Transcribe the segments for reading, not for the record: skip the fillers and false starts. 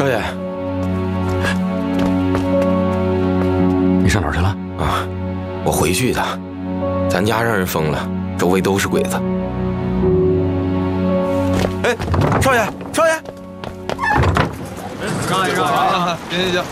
少爷， 你上哪儿去了？ 啊，我回去的。咱家让人封了，周围都是鬼子。哎，少爷，少爷， 上行。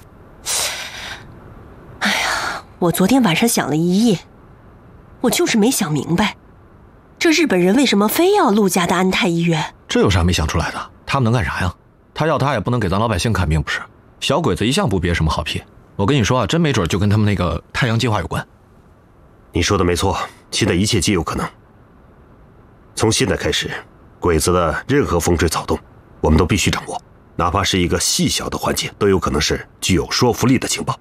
哎呀，我昨天晚上想了一夜，我就是没想明白，这日本人为什么非要陆家的安泰医院？ 这有啥没想出来的？他们能干啥呀？他要他也不能给咱老百姓看病，不是？小鬼子一向不憋什么好屁。我跟你说啊，真没准就跟他们那个太阳计划有关。 你说的没错，现在一切皆有可能。从现在开始，鬼子的任何风吹草动，我们都必须掌握，哪怕是一个细小的环节，都有可能是具有说服力的情报。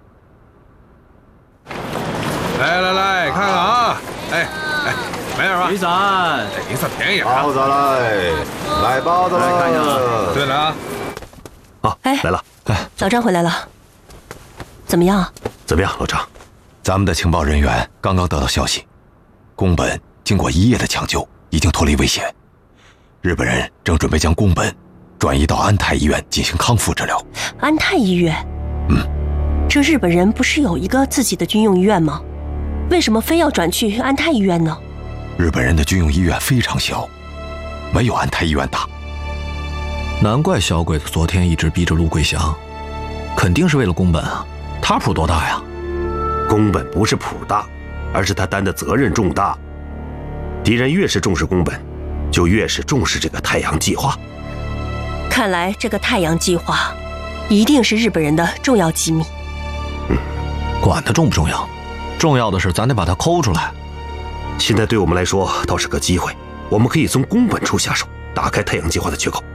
来，看看啊！哎，没事吧？ 雨伞， 雨伞便宜啊！ 包子来包子来看一下。 对了啊！ 啊，来了， 老张回来了，怎么样？ 怎么样，老张？ 咱们的情报人员刚刚得到消息，宫本经过一夜的抢救，已经脱离危险。日本人正准备将宫本转移到安泰医院进行康复治疗。 安泰医院？这日本人不是有一个自己的军用医院吗？为什么非要转去安泰医院呢？ 日本人的军用医院非常小，没有安泰医院大。 难怪小鬼子昨天一直逼着陆桂祥，肯定是为了宫本啊。他谱多大呀？ 宫本不是谱大，而是他担的责任重大。敌人越是重视宫本，就越是重视这个太阳计划。 看来这个太阳计划一定是日本人的重要机密。 管它重不重要，重要的是咱得把它抠出来。 现在对我们来说倒是个机会，我们可以从宫本处下手，打开太阳计划的缺口。